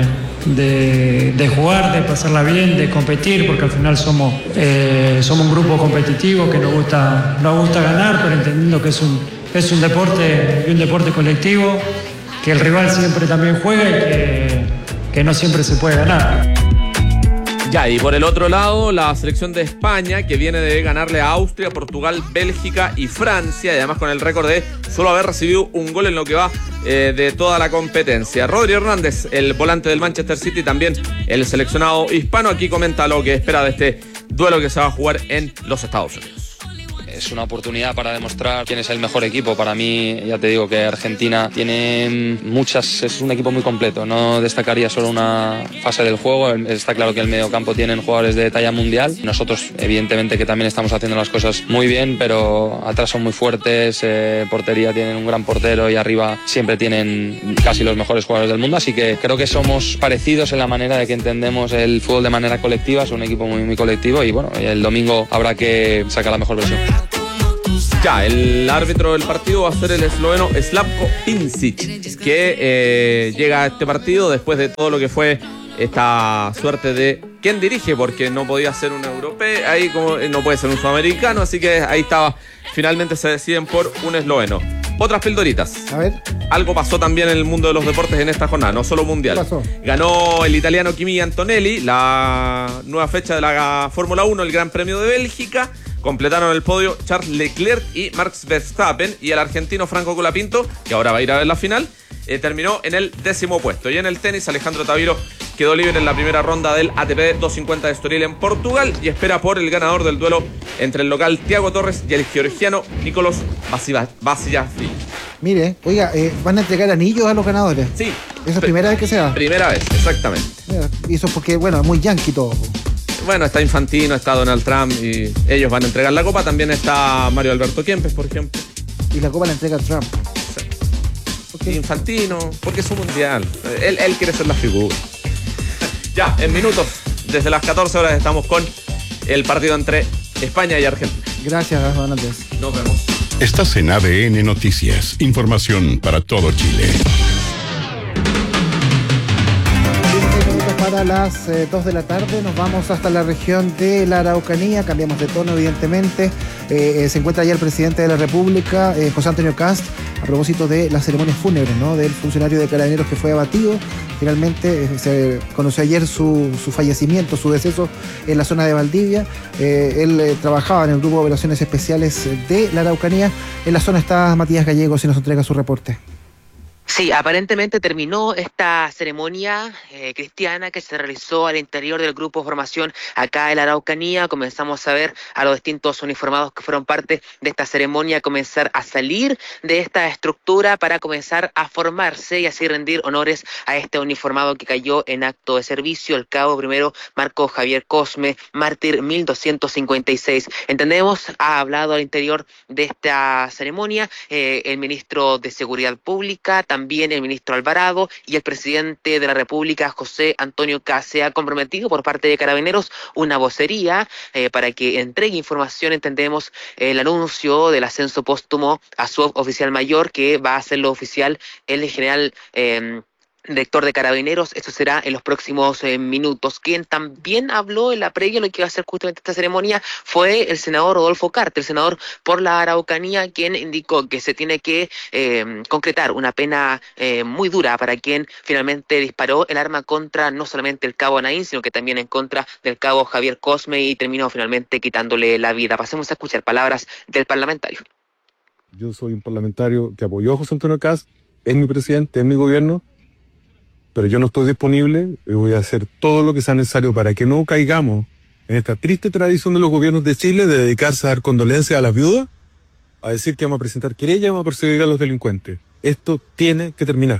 De, de jugar, de pasarla bien, de competir, porque al final somos, eh, somos un grupo competitivo que nos gusta, nos gusta ganar, pero entendiendo que es un, es un deporte, un deporte colectivo, que el rival siempre también juega y que, que no siempre se puede ganar. Ya, y por el otro lado, la selección de España, que viene de ganarle a Austria, Portugal, Bélgica y Francia, y además con el récord de solo haber recibido un gol en lo que va eh, de toda la competencia. Rodri Hernández, el volante del Manchester City, también el seleccionado hispano, aquí comenta lo que espera de este duelo que se va a jugar en los Estados Unidos. Es una oportunidad para demostrar quién es el mejor equipo. Para mí, ya te digo que Argentina tiene muchas, es un equipo muy completo. No destacaría solo una fase del juego. Está claro que el mediocampo tienen jugadores de talla mundial. Nosotros, evidentemente, que también estamos haciendo las cosas muy bien, pero atrás son muy fuertes. Eh, portería tienen un gran portero y arriba siempre tienen casi los mejores jugadores del mundo. Así que creo que somos parecidos en la manera de que entendemos el fútbol de manera colectiva. Es un equipo muy, muy colectivo y bueno, el domingo habrá que sacar la mejor versión. Ya, el árbitro del partido va a ser el esloveno Slavko Pincic, que eh, llega a este partido después de todo lo que fue esta suerte de quién dirige, porque no podía ser un europeo, ahí como no puede ser un sudamericano, así que ahí estaba, finalmente se deciden por un esloveno. Otras pildoritas. A ver. Algo pasó también en el mundo de los deportes en esta jornada, no solo mundial. ¿Qué pasó? Ganó el italiano Kimi Antonelli la nueva fecha de la Fórmula uno, el Gran Premio de Bélgica. Completaron el podio Charles Leclerc y Max Verstappen, y el argentino Franco Colapinto, que ahora va a ir a ver la final, eh, terminó en el décimo puesto. Y en el tenis, Alejandro Taviro quedó libre en la primera ronda del A T P doscientos cincuenta de Estoril en Portugal y espera por el ganador del duelo entre el local Thiago Torres y el georgiano Nicolás Basilashvili. Mire, oiga, eh, ¿van a entregar anillos a los ganadores? Sí. ¿Esa es la primera vez que se da? Primera vez, exactamente. Mira, y eso porque, bueno, es muy yankee todo. Bueno, está Infantino, está Donald Trump y ellos van a entregar la copa. También está Mario Alberto Kempes, por ejemplo. Y la copa la entrega Trump. Sí. Okay. Infantino, porque es un mundial. Él, él quiere ser la figura. Ya, en minutos, desde las catorce horas estamos con el partido entre España y Argentina. Gracias, don Andrés. Nos vemos. Estás en A D N Noticias. Información para todo Chile. Para las eh, dos de la tarde nos vamos hasta la región de la Araucanía, cambiamos de tono evidentemente. Eh, eh, se encuentra allá el presidente de la República, eh, José Antonio Kast, a propósito de las ceremonias fúnebres, ¿no?, del funcionario de Carabineros que fue abatido. Finalmente eh, se conoció ayer su, su fallecimiento, su deceso en la zona de Valdivia. Eh, él eh, trabajaba en el grupo de operaciones especiales de la Araucanía. En la zona está Matías Gallegos y nos entrega su reporte. Sí, aparentemente terminó esta ceremonia eh, cristiana que se realizó al interior del grupo de formación acá en la Araucanía. Comenzamos a ver a los distintos uniformados que fueron parte de esta ceremonia comenzar a salir de esta estructura para comenzar a formarse y así rendir honores a este uniformado que cayó en acto de servicio, el cabo primero Marco Javier Cosme, mártir mil doscientos cincuenta y seis. Entendemos, ha hablado al interior de esta ceremonia eh, el ministro de Seguridad Pública, también el ministro Alvarado y el presidente de la República, José Antonio Kast. Se ha comprometido por parte de Carabineros una vocería eh, para que entregue información. Entendemos eh, el anuncio del ascenso póstumo a suboficial mayor, que va a hacerlo oficial el general eh, director de Carabineros. Esto será en los próximos eh, minutos. Quien también habló en la previa de lo que va a ser justamente esta ceremonia fue el senador Rodolfo Carter, el senador por la Araucanía, quien indicó que se tiene que eh, concretar una pena eh, muy dura para quien finalmente disparó el arma contra no solamente el cabo Naín, sino que también en contra del cabo Javier Cosme y terminó finalmente quitándole la vida. Pasemos a escuchar palabras del parlamentario. Yo soy un parlamentario que apoyó a José Antonio Kast, es mi presidente, es mi gobierno, pero yo no estoy disponible y voy a hacer todo lo que sea necesario para que no caigamos en esta triste tradición de los gobiernos de Chile de dedicarse a dar condolencias a las viudas, a decir que vamos a presentar querellas y vamos a perseguir a los delincuentes. Esto tiene que terminar.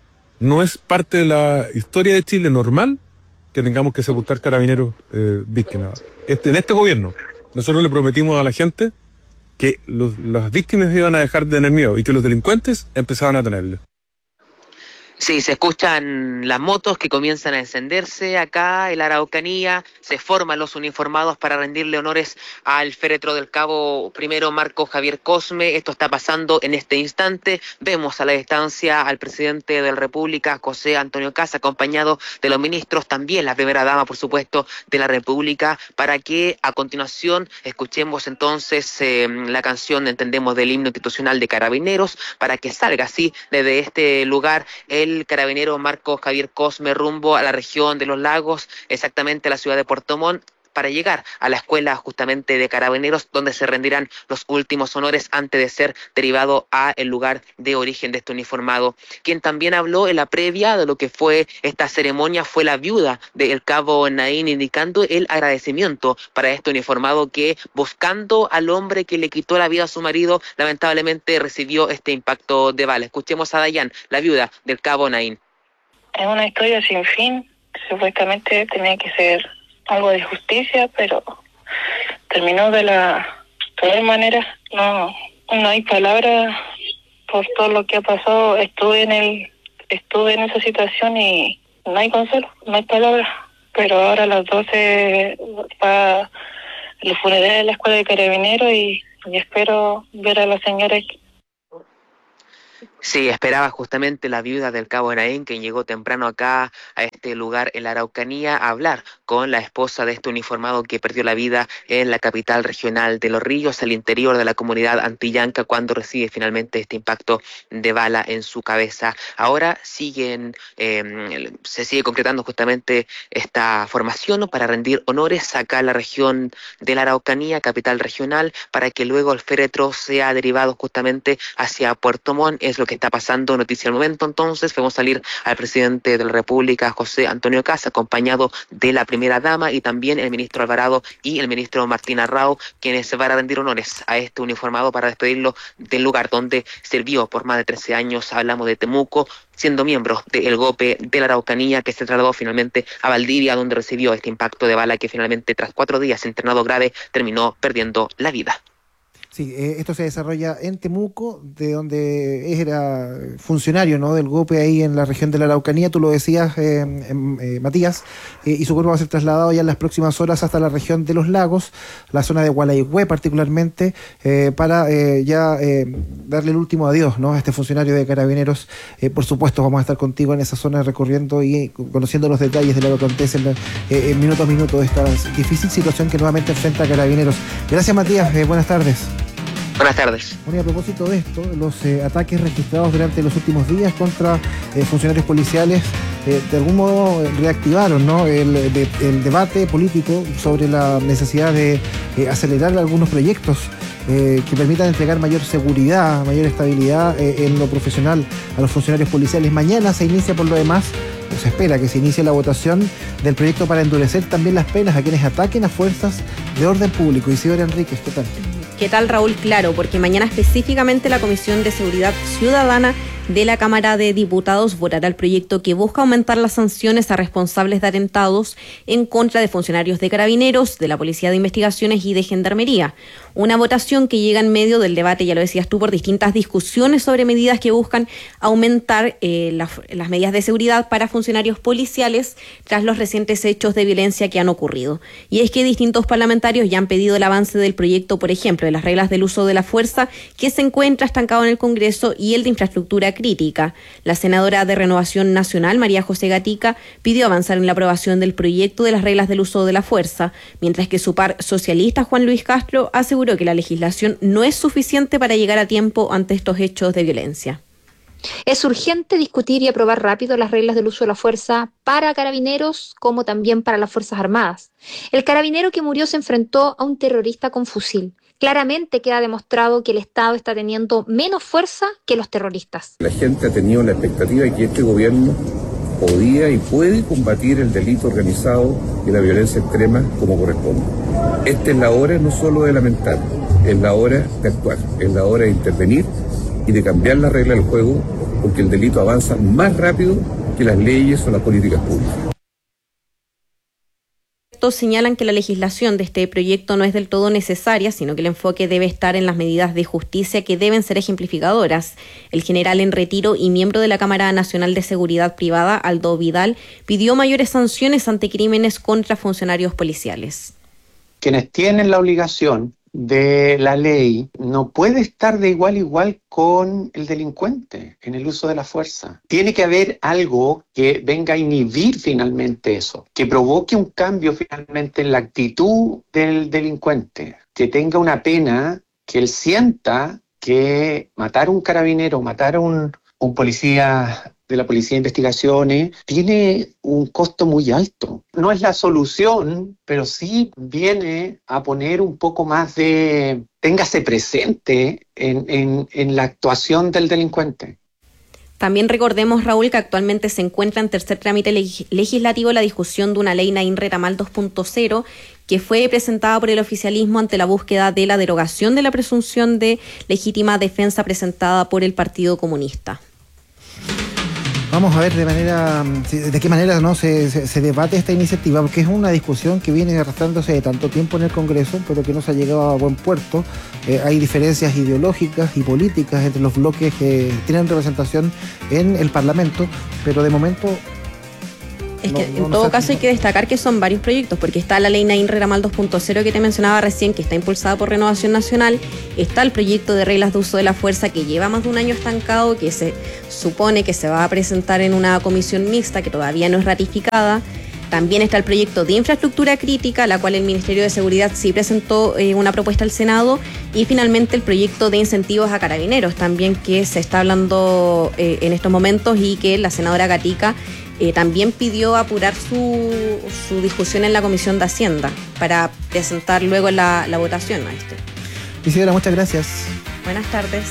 No es parte de la historia de Chile normal que tengamos que sepultar carabineros eh, víctimas. Este, en este gobierno, nosotros le prometimos a la gente que los, las víctimas iban a dejar de tener miedo y que los delincuentes empezaban a tenerlo. Sí, se escuchan las motos que comienzan a encenderse acá en la Araucanía, se forman los uniformados para rendirle honores al féretro del cabo primero Marco Javier Cosme. Esto está pasando en este instante. Vemos a la distancia al presidente de la República, José Antonio Kast, acompañado de los ministros, también la primera dama, por supuesto, de la República, para que a continuación escuchemos entonces eh, la canción, entendemos, del himno institucional de Carabineros, para que salga así desde este lugar el el carabinero Marcos Javier Cosme rumbo a la región de Los Lagos, exactamente a la ciudad de Puerto Montt, para llegar a la escuela justamente de carabineros, donde se rendirán los últimos honores antes de ser derivado a el lugar de origen de este uniformado. Quien también habló en la previa de lo que fue esta ceremonia fue la viuda del cabo Naín, indicando el agradecimiento para este uniformado que, buscando al hombre que le quitó la vida a su marido, lamentablemente recibió este impacto de bala. Escuchemos a Dayan, la viuda del cabo Naín. Es una historia sin fin, supuestamente tenía que ser algo de justicia, pero terminó de la peor manera. No, no hay palabras por todo lo que ha pasado. Estuve en el, estuve en esa situación y no hay consuelo, no hay palabras. Pero ahora a las doce va el funeral de la escuela de carabineros y, y espero ver a la señora. Sí, esperaba justamente la viuda del cabo Naín, quien llegó temprano acá a este lugar en la Araucanía a hablar con la esposa de este uniformado que perdió la vida en la capital regional de Los Ríos, al interior de la comunidad antillanca, cuando recibe finalmente este impacto de bala en su cabeza. Ahora siguen, eh, se sigue concretando justamente esta formación, ¿no?, para rendir honores acá en la región de la Araucanía, capital regional, para que luego el féretro sea derivado justamente hacia Puerto Montt. Es lo que está pasando, noticia al momento. Entonces vemos salir al presidente de la República, José Antonio Kast, acompañado de la primera dama y también el ministro Alvarado y el ministro Martín Arrau, quienes se van a rendir honores a este uniformado para despedirlo del lugar donde sirvió por más de trece años. Hablamos de Temuco, siendo miembro del GOPE de la Araucanía, que se trasladó finalmente a Valdivia, donde recibió este impacto de bala que finalmente, tras cuatro días internado grave, terminó perdiendo la vida. Sí, eh, esto se desarrolla en Temuco, de donde era funcionario, ¿no?, del GOPE ahí en la región de la Araucanía, tú lo decías, eh, eh, Matías, eh, y su cuerpo va a ser trasladado ya en las próximas horas hasta la región de Los Lagos, la zona de Gualaihue particularmente, eh, para eh, ya eh, darle el último adiós, ¿no?, a este funcionario de Carabineros. Eh, por supuesto, vamos a estar contigo en esa zona recorriendo y conociendo los detalles de lo que acontece en, la, eh, en minuto a minuto de esta difícil situación que nuevamente enfrenta a Carabineros. Gracias, Matías, eh, buenas tardes. Buenas tardes. Bueno, y a propósito de esto, los eh, ataques registrados durante los últimos días contra eh, funcionarios policiales eh, de algún modo eh, reactivaron, ¿no?, el, de, el debate político sobre la necesidad de eh, acelerar algunos proyectos eh, que permitan entregar mayor seguridad, mayor estabilidad eh, en lo profesional a los funcionarios policiales. Mañana se inicia, por lo demás, se espera que se inicie la votación del proyecto para endurecer también las penas a quienes ataquen a fuerzas de orden público. Isidora Enríquez, ¿qué tal? ¿Qué tal, Raúl? Claro, porque mañana específicamente la Comisión de Seguridad Ciudadana de la Cámara de Diputados votará el proyecto que busca aumentar las sanciones a responsables de atentados en contra de funcionarios de Carabineros, de la Policía de Investigaciones y de Gendarmería. Una votación que llega en medio del debate, ya lo decías tú, por distintas discusiones sobre medidas que buscan aumentar eh, la, las medidas de seguridad para funcionarios policiales tras los recientes hechos de violencia que han ocurrido. Y es que distintos parlamentarios ya han pedido el avance del proyecto, por ejemplo, de las reglas del uso de la fuerza, que se encuentra estancado en el Congreso, y el de infraestructura crítica. La senadora de Renovación Nacional, María José Gatica, pidió avanzar en la aprobación del proyecto de las reglas del uso de la fuerza, mientras que su par socialista, Juan Luis Castro, aseguró que la legislación no es suficiente para llegar a tiempo ante estos hechos de violencia. Es urgente discutir y aprobar rápido las reglas del uso de la fuerza para carabineros como también para las Fuerzas Armadas. El carabinero que murió se enfrentó a un terrorista con fusil. Claramente queda demostrado que el Estado está teniendo menos fuerza que los terroristas. La gente ha tenido la expectativa de que este gobierno podía y puede combatir el delito organizado y la violencia extrema como corresponde. Esta es la hora no solo de lamentar, es la hora de actuar, es la hora de intervenir y de cambiar la regla del juego, porque el delito avanza más rápido que las leyes o las políticas públicas. Señalan que la legislación de este proyecto no es del todo necesaria, sino que el enfoque debe estar en las medidas de justicia que deben ser ejemplificadoras. El general en retiro y miembro de la Cámara Nacional de Seguridad Privada, Aldo Vidal, pidió mayores sanciones ante crímenes contra funcionarios policiales. Quienes tienen la obligación de la ley no puede estar de igual a igual con el delincuente en el uso de la fuerza. Tiene que haber algo que venga a inhibir finalmente eso, que provoque un cambio finalmente en la actitud del delincuente, que tenga una pena, que él sienta que matar a un carabinero, matar a un un policía de la Policía de Investigaciones tiene un costo muy alto. No es la solución, pero sí viene a poner un poco más de... téngase presente en, en, en la actuación del delincuente. También recordemos, Raúl, que actualmente se encuentra en tercer trámite leg- legislativo la discusión de una ley Nain Retamal dos punto cero que fue presentada por el oficialismo ante la búsqueda de la derogación de la presunción de legítima defensa presentada por el Partido Comunista. Vamos a ver de manera, de qué manera no se, se, se debate esta iniciativa, porque es una discusión que viene arrastrándose de tanto tiempo en el Congreso, pero que no se ha llegado a buen puerto. Eh, hay diferencias ideológicas y políticas entre los bloques que tienen representación en el Parlamento, pero de momento... Es que no, en no todo sé. caso hay que destacar que son varios proyectos, porque está la ley Nain Retamal dos punto cero que te mencionaba recién, que está impulsada por Renovación Nacional, está el proyecto de reglas de uso de la fuerza que lleva más de un año estancado, que se supone que se va a presentar en una comisión mixta que todavía no es ratificada. También está el proyecto de infraestructura crítica, la cual el Ministerio de Seguridad sí presentó eh, una propuesta al Senado, y finalmente el proyecto de incentivos a carabineros, también que se está hablando eh, en estos momentos y que la senadora Gatica Eh, también pidió apurar su, su discusión en la Comisión de Hacienda para presentar luego la, la votación a este. Isidora, muchas gracias. Buenas tardes.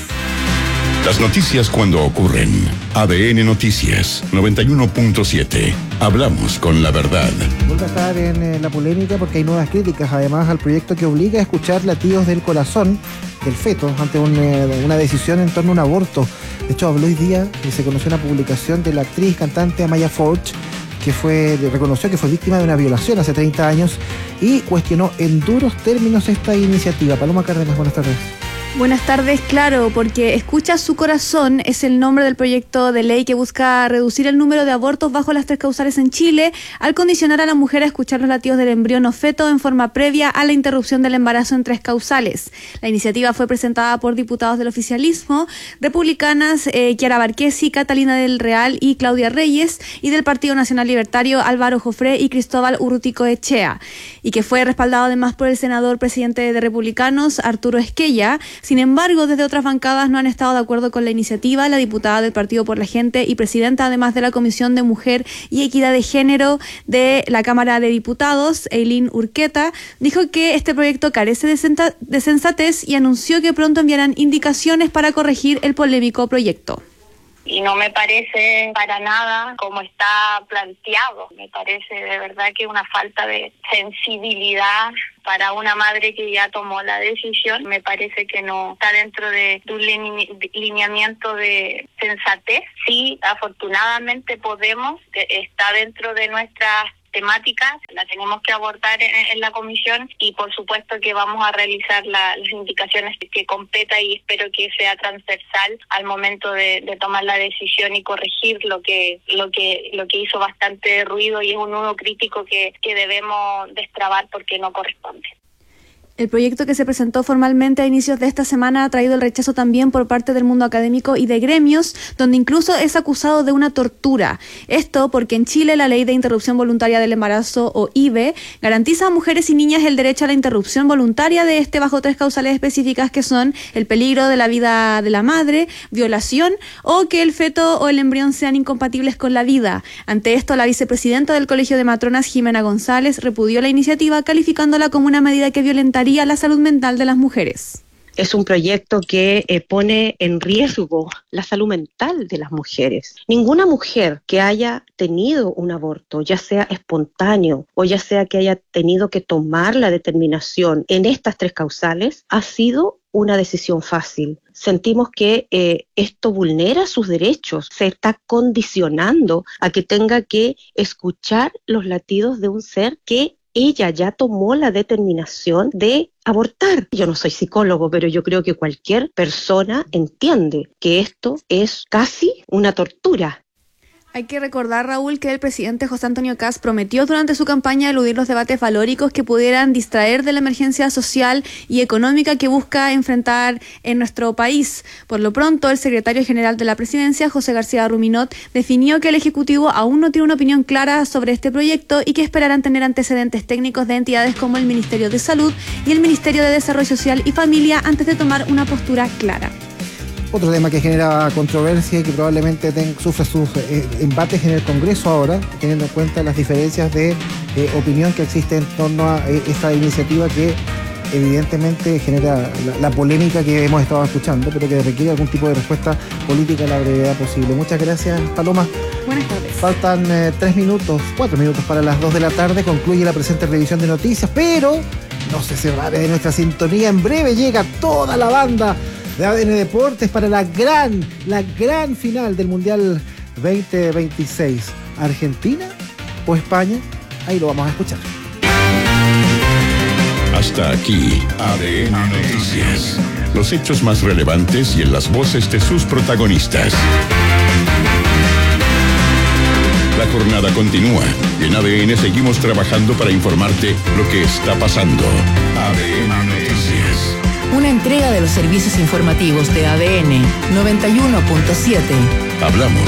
Las noticias cuando ocurren. A D N Noticias noventa y uno punto siete. Hablamos con la verdad. Vuelve a estar en eh, la polémica porque hay nuevas críticas, además, al proyecto que obliga a escuchar latidos del corazón del feto ante un, eh, una decisión en torno a un aborto. De hecho, habló hoy día que se conoció una publicación de la actriz cantante Amaya Forge, que fue reconoció que fue víctima de una violación hace treinta años y cuestionó en duros términos esta iniciativa. Paloma Cárdenas, buenas tardes. Buenas tardes, claro, porque Escucha su corazón es el nombre del proyecto de ley que busca reducir el número de abortos bajo las tres causales en Chile al condicionar a la mujer a escuchar los latidos del embrión o feto en forma previa a la interrupción del embarazo en tres causales. La iniciativa fue presentada por diputados del oficialismo, republicanas eh, Chiara Barquesi, Catalina del Real y Claudia Reyes, y del Partido Nacional Libertario Álvaro Jofré y Cristóbal Urrutico Echea, y que fue respaldado además por el senador presidente de Republicanos, Arturo Esquella. Sin embargo, desde otras bancadas no han estado de acuerdo con la iniciativa. La diputada del Partido por la Gente y presidenta además de la Comisión de Mujer y Equidad de Género de la Cámara de Diputados, Eileen Urqueta, dijo que este proyecto carece de, senta- de sensatez y anunció que pronto enviarán indicaciones para corregir el polémico proyecto. Y no me parece para nada como está planteado. Me parece de verdad que una falta de sensibilidad para una madre que ya tomó la decisión. Me parece que no está dentro de, de un line- de lineamiento de sensatez. Sí, afortunadamente podemos, que está dentro de nuestras temáticas, la tenemos que abordar en, en la comisión, y por supuesto que vamos a realizar la, las indicaciones que competa, y espero que sea transversal al momento de, de tomar la decisión y corregir lo que lo que lo que hizo bastante ruido, y es un nudo crítico que, que debemos destrabar porque no corresponde. El proyecto, que se presentó formalmente a inicios de esta semana, ha traído el rechazo también por parte del mundo académico y de gremios, donde incluso es acusado de una tortura. Esto porque en Chile la Ley de Interrupción Voluntaria del Embarazo, o I V E, garantiza a mujeres y niñas el derecho a la interrupción voluntaria de este bajo tres causales específicas, que son el peligro de la vida de la madre, violación o que el feto o el embrión sean incompatibles con la vida. Ante esto, la vicepresidenta del Colegio de Matronas, Jimena González, repudió la iniciativa, calificándola como una medida que violentaría la salud mental de las mujeres. Es un proyecto que eh, pone en riesgo la salud mental de las mujeres. Ninguna mujer que haya tenido un aborto, ya sea espontáneo o ya sea que haya tenido que tomar la determinación en estas tres causales, ha sido una decisión fácil. Sentimos que eh, esto vulnera sus derechos, se está condicionando a que tenga que escuchar los latidos de un ser que ella ya tomó la determinación de abortar. Yo no soy psicólogo, pero yo creo que cualquier persona entiende que esto es casi una tortura. Hay que recordar, Raúl, que el presidente José Antonio Kast prometió durante su campaña eludir los debates valóricos que pudieran distraer de la emergencia social y económica que busca enfrentar en nuestro país. Por lo pronto, el secretario general de la presidencia, José García Ruminot, definió que el Ejecutivo aún no tiene una opinión clara sobre este proyecto y que esperarán tener antecedentes técnicos de entidades como el Ministerio de Salud y el Ministerio de Desarrollo Social y Familia antes de tomar una postura clara. Otro tema que genera controversia y que probablemente ten, sufra sus eh, embates en el Congreso ahora, teniendo en cuenta las diferencias de eh, opinión que existen en torno a eh, esta iniciativa que evidentemente genera la, la polémica que hemos estado escuchando, pero que requiere algún tipo de respuesta política a la brevedad posible. Muchas gracias, Paloma. Buenas tardes. Faltan eh, tres minutos, cuatro minutos para las dos de la tarde. Concluye la presente revisión de noticias, pero no se separe de nuestra sintonía. En breve llega toda la banda de A D N Deportes para la gran, la gran final del Mundial veinte veintiséis. ¿Argentina o España? Ahí lo vamos a escuchar. Hasta aquí, A D N Noticias. Los hechos más relevantes y en las voces de sus protagonistas. La jornada continúa y en A D N seguimos trabajando para informarte lo que está pasando. A D N Noticias. Una entrega de los servicios informativos de A D N noventa y uno punto siete. Hablamos